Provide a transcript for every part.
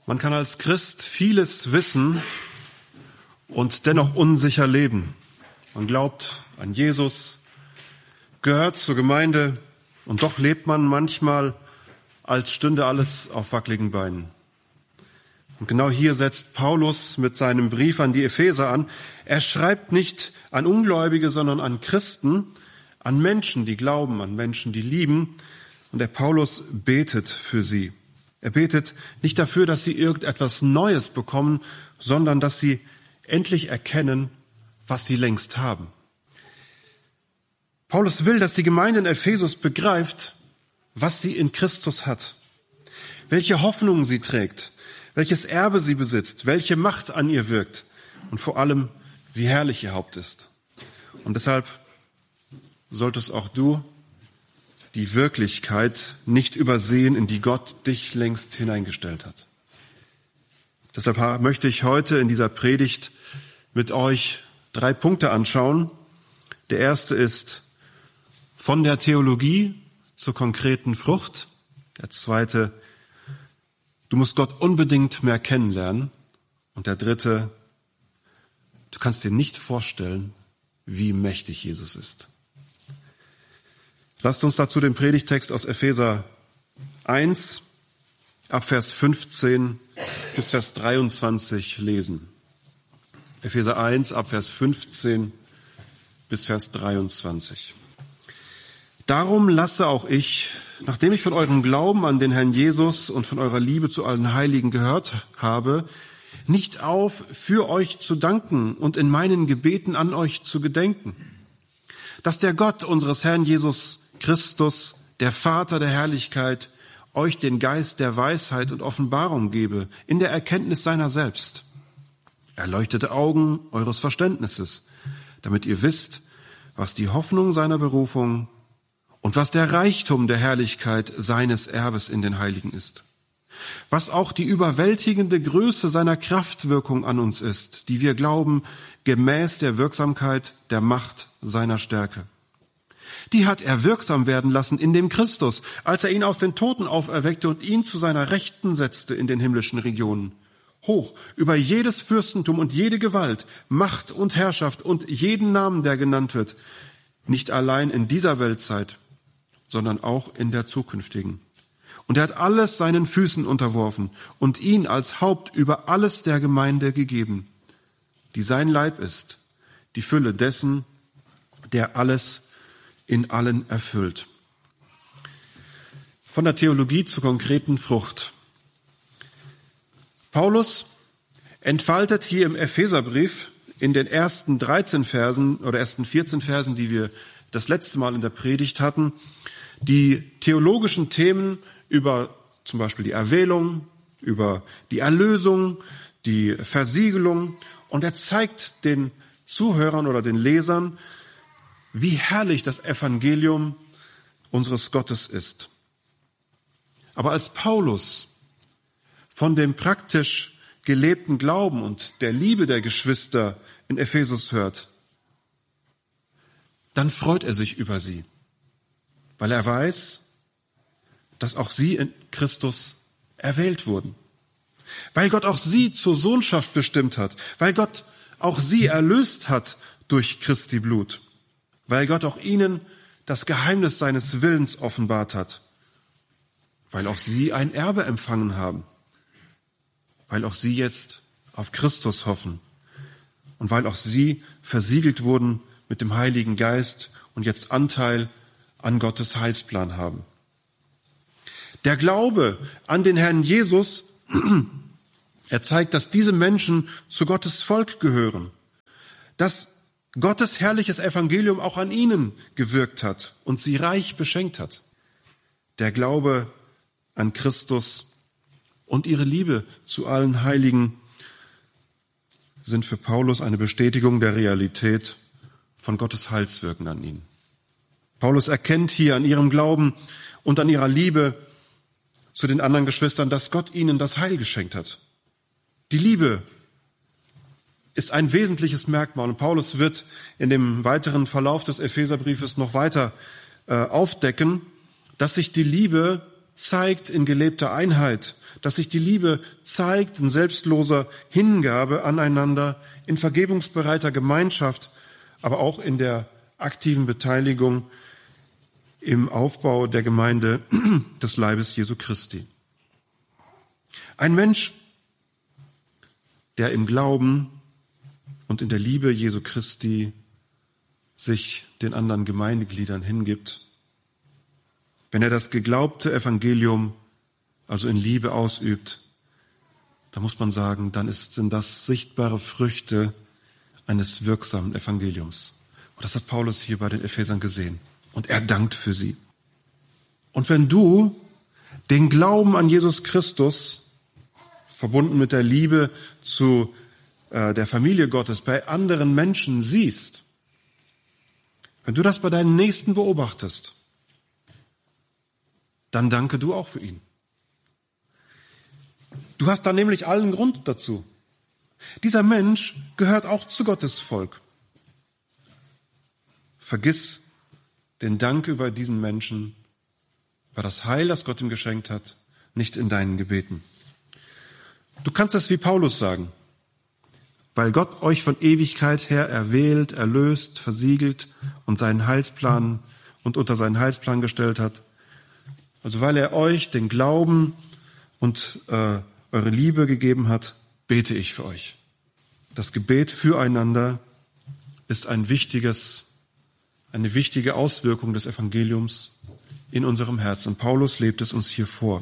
Man kann als Christ vieles wissen und dennoch unsicher leben. Man glaubt an Jesus, gehört zur Gemeinde und doch lebt man manchmal, als stünde alles auf wackeligen Beinen. Und genau hier setzt Paulus mit seinem Brief an die Epheser an. Er schreibt nicht an Ungläubige, sondern an Christen, an Menschen, die glauben, an Menschen, die lieben. Und der Paulus betet für sie. Er betet nicht dafür, dass sie irgendetwas Neues bekommen, sondern dass sie endlich erkennen, was sie längst haben. Paulus will, dass die Gemeinde in Ephesus begreift, was sie in Christus hat, welche Hoffnung sie trägt, welches Erbe sie besitzt, welche Macht an ihr wirkt und vor allem, wie herrlich ihr Haupt ist. Und deshalb solltest auch du die Wirklichkeit nicht übersehen, in die Gott dich längst hineingestellt hat. Deshalb möchte ich heute in dieser Predigt mit euch 3 Punkte anschauen. Der erste ist von der Theologie zur konkreten Frucht. Der zweite, du musst Gott unbedingt mehr kennenlernen. Und der dritte, du kannst dir nicht vorstellen, wie mächtig Jesus ist. Lasst uns dazu den Predigtext aus Epheser 1, ab Vers 15 bis Vers 23 lesen. Epheser 1, ab Vers 15 bis Vers 23. Darum lasse auch ich, nachdem ich von eurem Glauben an den Herrn Jesus und von eurer Liebe zu allen Heiligen gehört habe, nicht auf, für euch zu danken und in meinen Gebeten an euch zu gedenken, dass der Gott unseres Herrn Jesus Christus, der Vater der Herrlichkeit, euch den Geist der Weisheit und Offenbarung gebe in der Erkenntnis seiner selbst. Erleuchtete Augen eures Verständnisses, damit ihr wisst, was die Hoffnung seiner Berufung und was der Reichtum der Herrlichkeit seines Erbes in den Heiligen ist. Was auch die überwältigende Größe seiner Kraftwirkung an uns ist, die wir glauben, gemäß der Wirksamkeit der Macht seiner Stärke. Die hat er wirksam werden lassen in dem Christus, als er ihn aus den Toten auferweckte und ihn zu seiner Rechten setzte in den himmlischen Regionen. Hoch über jedes Fürstentum und jede Gewalt, Macht und Herrschaft und jeden Namen, der genannt wird, nicht allein in dieser Weltzeit, sondern auch in der zukünftigen. Und er hat alles seinen Füßen unterworfen und ihn als Haupt über alles der Gemeinde gegeben, die sein Leib ist, die Fülle dessen, der alles in allen erfüllt. Von der Theologie zur konkreten Frucht. Paulus entfaltet hier im Epheserbrief in den ersten 13 Versen oder ersten 14 Versen, die wir das letzte Mal in der Predigt hatten, die theologischen Themen über zum Beispiel die Erwählung, über die Erlösung, die Versiegelung. Und er zeigt den Zuhörern oder den Lesern, wie herrlich das Evangelium unseres Gottes ist. Aber als Paulus von dem praktisch gelebten Glauben und der Liebe der Geschwister in Ephesus hört, dann freut er sich über sie, weil er weiß, dass auch sie in Christus erwählt wurden, weil Gott auch sie zur Sohnschaft bestimmt hat, weil Gott auch sie erlöst hat durch Christi Blut, weil Gott auch ihnen das Geheimnis seines Willens offenbart hat, weil auch sie ein Erbe empfangen haben, weil auch sie jetzt auf Christus hoffen und weil auch sie versiegelt wurden mit dem Heiligen Geist und jetzt Anteil an Gottes Heilsplan haben. Der Glaube an den Herrn Jesus, er zeigt, dass diese Menschen zu Gottes Volk gehören, dass Gottes herrliches Evangelium auch an ihnen gewirkt hat und sie reich beschenkt hat. Der Glaube an Christus und ihre Liebe zu allen Heiligen sind für Paulus eine Bestätigung der Realität von Gottes Heilswirken an ihnen. Paulus erkennt hier an ihrem Glauben und an ihrer Liebe zu den anderen Geschwistern, dass Gott ihnen das Heil geschenkt hat. Die Liebe ist ein wesentliches Merkmal. Und Paulus wird in dem weiteren Verlauf des Epheserbriefes noch weiter aufdecken, dass sich die Liebe zeigt in gelebter Einheit, dass sich die Liebe zeigt in selbstloser Hingabe aneinander, in vergebungsbereiter Gemeinschaft, aber auch in der aktiven Beteiligung im Aufbau der Gemeinde des Leibes Jesu Christi. Ein Mensch, der im Glauben und in der Liebe Jesu Christi sich den anderen Gemeindegliedern hingibt, wenn er das geglaubte Evangelium also in Liebe ausübt, da muss man sagen, dann sind das sichtbare Früchte eines wirksamen Evangeliums. Und das hat Paulus hier bei den Ephesern gesehen. Und er dankt für sie. Und wenn du den Glauben an Jesus Christus, verbunden mit der Liebe zu der Familie Gottes, bei anderen Menschen siehst, wenn du das bei deinen Nächsten beobachtest, dann danke du auch für ihn. Du hast da nämlich allen Grund dazu. Dieser Mensch gehört auch zu Gottes Volk. Vergiss den Dank über diesen Menschen, über das Heil, das Gott ihm geschenkt hat, nicht in deinen Gebeten. Du kannst es wie Paulus sagen, weil Gott euch von Ewigkeit her erwählt, erlöst, versiegelt und seinen Heilsplan und unter seinen Heilsplan gestellt hat. Also weil er euch den Glauben und eure Liebe gegeben hat, bete ich für euch. Das Gebet füreinander ist eine wichtige Auswirkung des Evangeliums in unserem Herzen. Und Paulus lebt es uns hier vor.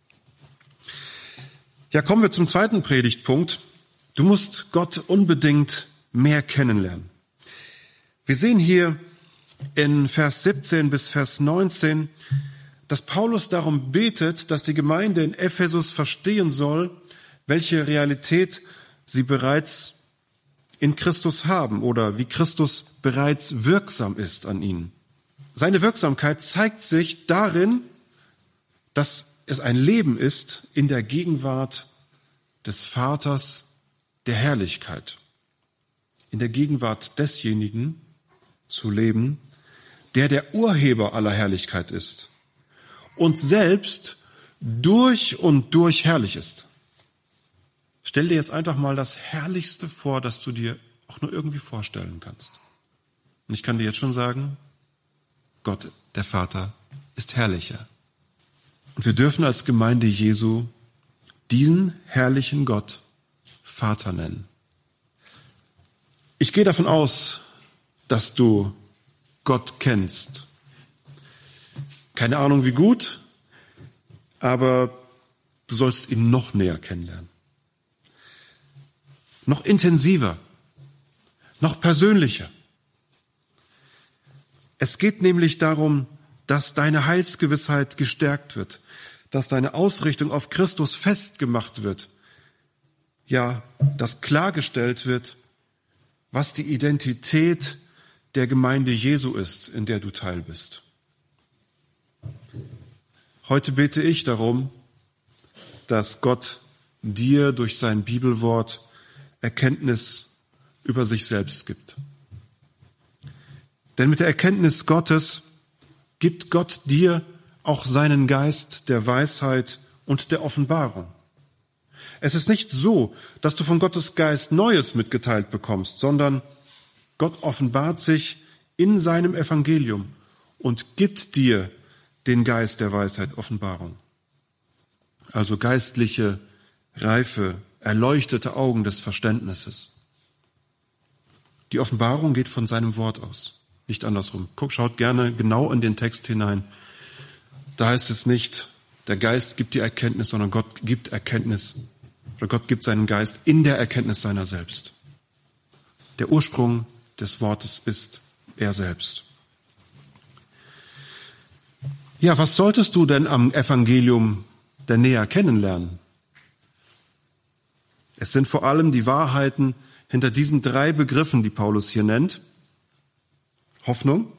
Ja, kommen wir zum zweiten Predigtpunkt. Du musst Gott unbedingt mehr kennenlernen. Wir sehen hier in Vers 17 bis Vers 19, dass Paulus darum betet, dass die Gemeinde in Ephesus verstehen soll, welche Realität sie bereits in Christus haben oder wie Christus bereits wirksam ist an ihnen. Seine Wirksamkeit zeigt sich darin, dass es ein Leben ist in der Gegenwart des Vaters der Herrlichkeit. In der Gegenwart desjenigen zu leben, der Urheber aller Herrlichkeit ist und selbst durch und durch herrlich ist. Stell dir jetzt einfach mal das Herrlichste vor, das du dir auch nur irgendwie vorstellen kannst. Und ich kann dir jetzt schon sagen, Gott, der Vater, ist herrlicher. Und wir dürfen als Gemeinde Jesu diesen herrlichen Gott Vater nennen. Ich gehe davon aus, dass du Gott kennst. Keine Ahnung wie gut, aber du sollst ihn noch näher kennenlernen. Noch intensiver, noch persönlicher. Es geht nämlich darum, dass deine Heilsgewissheit gestärkt wird, dass deine Ausrichtung auf Christus festgemacht wird. Ja, dass klargestellt wird, was die Identität der Gemeinde Jesu ist, in der du Teil bist. Heute bete ich darum, dass Gott dir durch sein Bibelwort Erkenntnis über sich selbst gibt. Denn mit der Erkenntnis Gottes gibt Gott dir auch seinen Geist der Weisheit und der Offenbarung. Es ist nicht so, dass du von Gottes Geist Neues mitgeteilt bekommst, sondern Gott offenbart sich in seinem Evangelium und gibt dir den Geist der Weisheit, Offenbarung. Also geistliche Reife, erleuchtete Augen des Verständnisses. Die Offenbarung geht von seinem Wort aus, nicht andersrum. Schaut gerne genau in den Text hinein. Da heißt es nicht, der Geist gibt die Erkenntnis, sondern Gott gibt Erkenntnis, oder Gott gibt seinen Geist in der Erkenntnis seiner selbst. Der Ursprung des Wortes ist er selbst. Ja, was solltest du denn am Evangelium denn näher kennenlernen? Es sind vor allem die Wahrheiten hinter diesen 3 Begriffen, die Paulus hier nennt. Hoffnung,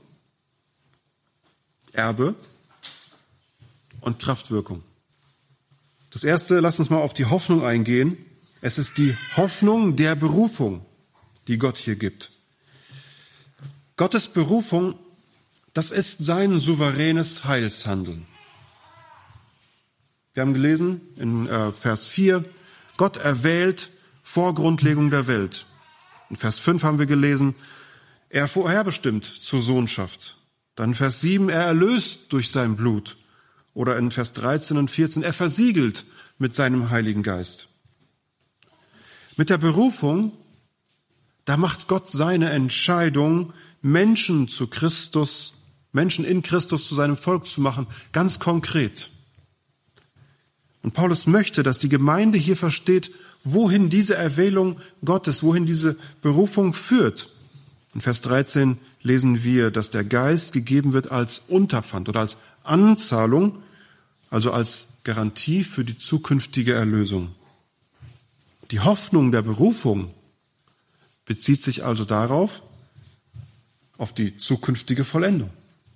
Erbe und Kraftwirkung. Das erste, lass uns mal auf die Hoffnung eingehen. Es ist die Hoffnung der Berufung, die Gott hier gibt. Gottes Berufung, das ist sein souveränes Heilshandeln. Wir haben gelesen in Vers 4, Gott erwählt vor Grundlegung der Welt. In Vers 5 haben wir gelesen, er vorherbestimmt zur Sohnschaft. Dann in Vers 7, er erlöst durch sein Blut. Oder in Vers 13 und 14, er versiegelt mit seinem Heiligen Geist. Mit der Berufung, da macht Gott seine Entscheidung, Menschen in Christus zu seinem Volk zu machen, ganz konkret. Und Paulus möchte, dass die Gemeinde hier versteht, wohin diese Erwählung Gottes, wohin diese Berufung führt. In Vers 13 lesen wir, dass der Geist gegeben wird als Unterpfand oder als Anzahlung, also als Garantie für die zukünftige Erlösung. Die Hoffnung der Berufung bezieht sich also darauf, auf die zukünftige Vollendung,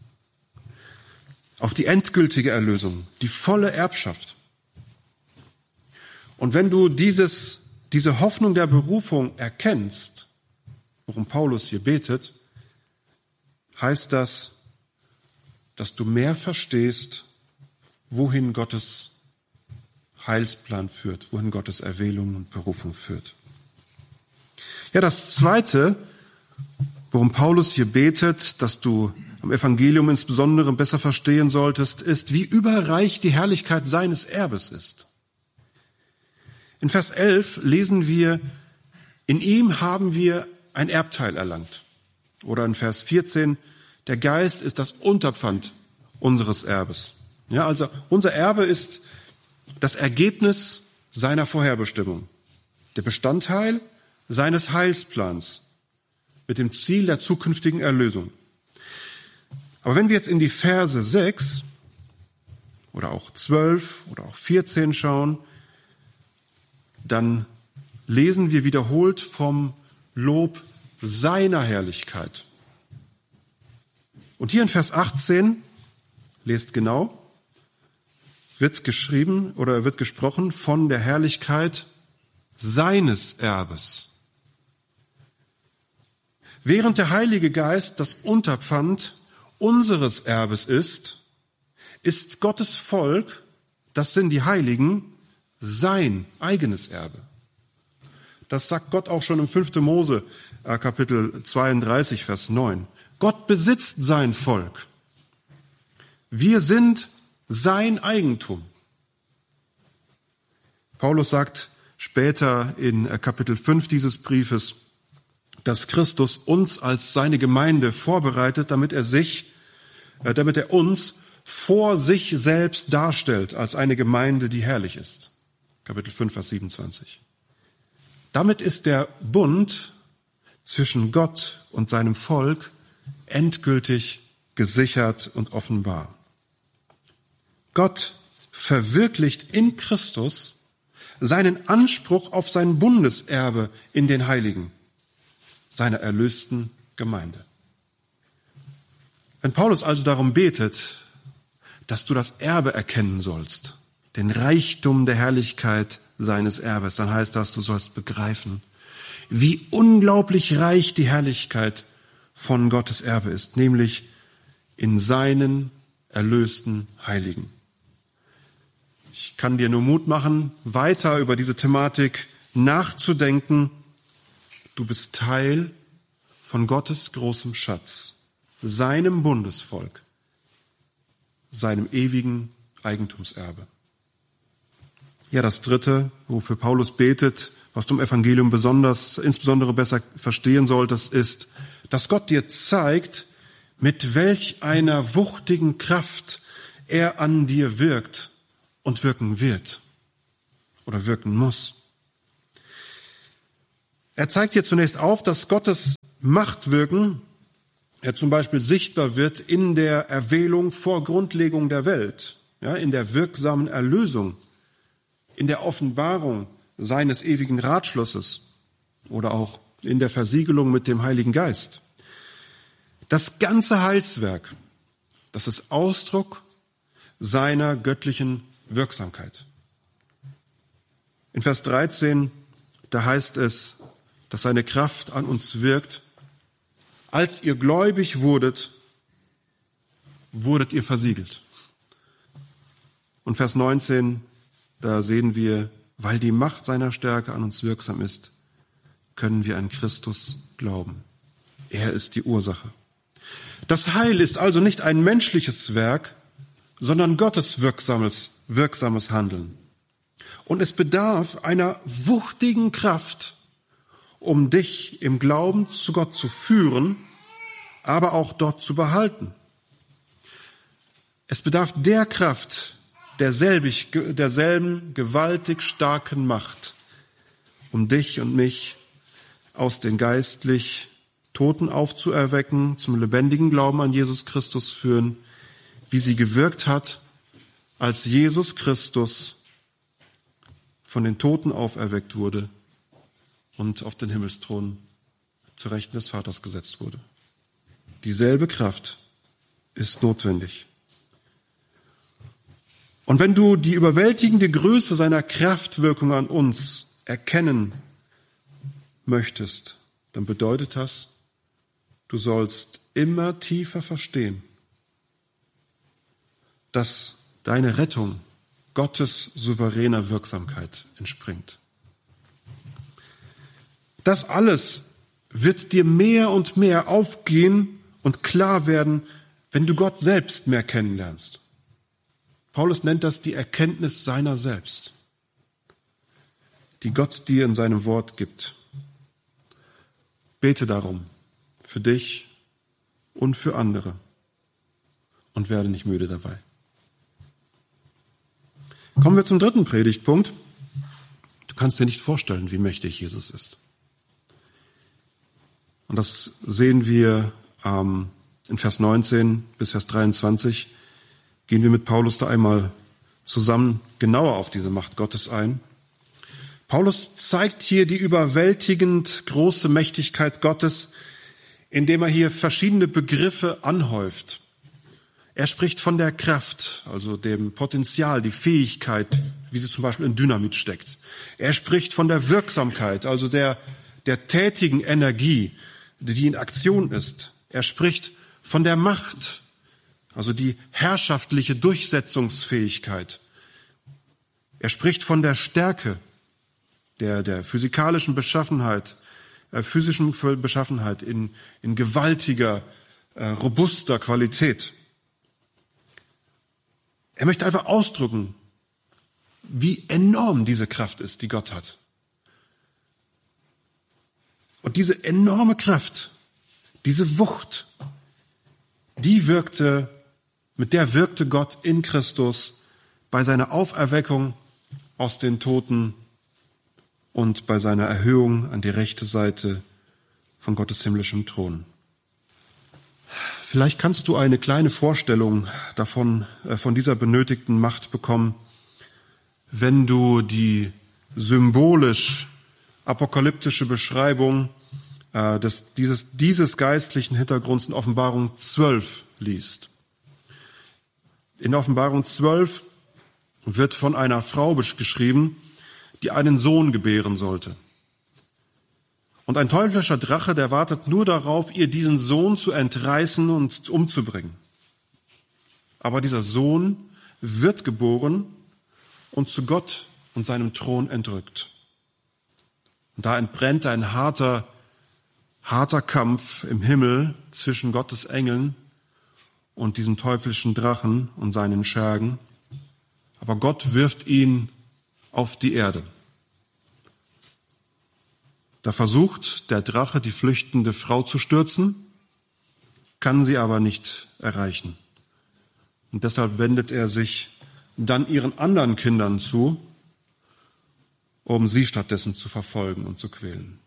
auf die endgültige Erlösung, die volle Erbschaft. Und wenn du diese Hoffnung der Berufung erkennst, worum Paulus hier betet, heißt das, dass du mehr verstehst, wohin Gottes Heilsplan führt, wohin Gottes Erwählung und Berufung führt. Ja, das Zweite, worum Paulus hier betet, dass du am Evangelium insbesondere besser verstehen solltest, ist, wie überreich die Herrlichkeit seines Erbes ist. In Vers 11 lesen wir, in ihm haben wir ein Erbteil erlangt. Oder in Vers 14, der Geist ist das Unterpfand unseres Erbes. Ja, also unser Erbe ist das Ergebnis seiner Vorherbestimmung, der Bestandteil seines Heilsplans mit dem Ziel der zukünftigen Erlösung. Aber wenn wir jetzt in die Verse 6 oder auch 12 oder auch 14 schauen, dann lesen wir wiederholt vom Lob seiner Herrlichkeit. Und hier in Vers 18, lest genau, wird geschrieben oder wird gesprochen von der Herrlichkeit seines Erbes. Während der Heilige Geist das Unterpfand unseres Erbes ist Gottes Volk, das sind die Heiligen, sein eigenes Erbe. Das sagt Gott auch schon im 5. Mose, Kapitel 32, Vers 9. Gott besitzt sein Volk. Wir sind sein Eigentum. Paulus sagt später in Kapitel 5 dieses Briefes, dass Christus uns als seine Gemeinde vorbereitet, damit er uns vor sich selbst darstellt als eine Gemeinde, die herrlich ist. Kapitel 5, Vers 27. Damit ist der Bund zwischen Gott und seinem Volk endgültig gesichert und offenbar. Gott verwirklicht in Christus seinen Anspruch auf sein Bundeserbe in den Heiligen, seiner erlösten Gemeinde. Wenn Paulus also darum betet, dass du das Erbe erkennen sollst, den Reichtum der Herrlichkeit seines Erbes, dann heißt das, du sollst begreifen, wie unglaublich reich die Herrlichkeit von Gottes Erbe ist, nämlich in seinen erlösten Heiligen. Ich kann dir nur Mut machen, weiter über diese Thematik nachzudenken. Du bist Teil von Gottes großem Schatz, seinem Bundesvolk, seinem ewigen Eigentumserbe. Ja, das Dritte, wofür Paulus betet, was du im Evangelium insbesondere besser verstehen solltest, ist, dass Gott dir zeigt, mit welch einer wuchtigen Kraft er an dir wirkt und wirken wird oder wirken muss. Er zeigt dir zunächst auf, dass Gottes Machtwirken zum Beispiel sichtbar wird in der Erwählung vor Grundlegung der Welt, ja, in der wirksamen Erlösung, in der Offenbarung seines ewigen Ratschlusses oder auch in der Versiegelung mit dem Heiligen Geist. Das ganze Heilswerk, das ist Ausdruck seiner göttlichen Wirksamkeit. In Vers 13, da heißt es, dass seine Kraft an uns wirkt. Als ihr gläubig wurdet, wurdet ihr versiegelt. Und Vers 19, da sehen wir, weil die Macht seiner Stärke an uns wirksam ist, können wir an Christus glauben. Er ist die Ursache. Das Heil ist also nicht ein menschliches Werk, sondern Gottes wirksames Handeln. Und es bedarf einer wuchtigen Kraft, um dich im Glauben zu Gott zu führen, aber auch dort zu behalten. Es bedarf der Kraft, derselben gewaltig starken Macht, um dich und mich aus den geistlich Toten aufzuerwecken, zum lebendigen Glauben an Jesus Christus führen, wie sie gewirkt hat, als Jesus Christus von den Toten auferweckt wurde und auf den Himmelsthron zur Rechten des Vaters gesetzt wurde. Dieselbe Kraft ist notwendig. Und wenn du die überwältigende Größe seiner Kraftwirkung an uns erkennen möchtest, dann bedeutet das, du sollst immer tiefer verstehen, dass deine Rettung Gottes souveräner Wirksamkeit entspringt. Das alles wird dir mehr und mehr aufgehen und klar werden, wenn du Gott selbst mehr kennenlernst. Paulus nennt das die Erkenntnis seiner selbst, die Gott dir in seinem Wort gibt. Bete darum, für dich und für andere, und werde nicht müde dabei. Kommen wir zum dritten Predigtpunkt. Du kannst dir nicht vorstellen, wie mächtig Jesus ist. Und das sehen wir in Vers 19 bis Vers 23. Gehen wir mit Paulus da einmal zusammen genauer auf diese Macht Gottes ein. Paulus zeigt hier die überwältigend große Mächtigkeit Gottes, indem er hier verschiedene Begriffe anhäuft. Er spricht von der Kraft, also dem Potenzial, die Fähigkeit, wie sie zum Beispiel in Dynamit steckt. Er spricht von der Wirksamkeit, also der tätigen Energie, die in Aktion ist. Er spricht von der Macht, also die herrschaftliche Durchsetzungsfähigkeit. Er spricht von der Stärke, der physikalischen Beschaffenheit, physischen Beschaffenheit in gewaltiger, robuster Qualität. Er möchte einfach ausdrücken, wie enorm diese Kraft ist, die Gott hat. Und diese enorme Kraft, diese Wucht, mit der wirkte Gott in Christus bei seiner Auferweckung aus den Toten und bei seiner Erhöhung an die rechte Seite von Gottes himmlischem Thron. Vielleicht kannst du eine kleine Vorstellung davon, von dieser benötigten Macht bekommen, wenn du die symbolisch apokalyptische Beschreibung dieses geistlichen Hintergrunds in Offenbarung 12 liest. In Offenbarung 12 wird von einer Frau geschrieben, die einen Sohn gebären sollte. Und ein teuflischer Drache, der wartet nur darauf, ihr diesen Sohn zu entreißen und umzubringen. Aber dieser Sohn wird geboren und zu Gott und seinem Thron entrückt. Und da entbrennt ein harter Kampf im Himmel zwischen Gottes Engeln und diesem teuflischen Drachen und seinen Schergen. Aber Gott wirft ihn auf die Erde. Da versucht der Drache, die flüchtende Frau zu stürzen, kann sie aber nicht erreichen. Und deshalb wendet er sich dann ihren anderen Kindern zu, um sie stattdessen zu verfolgen und zu quälen.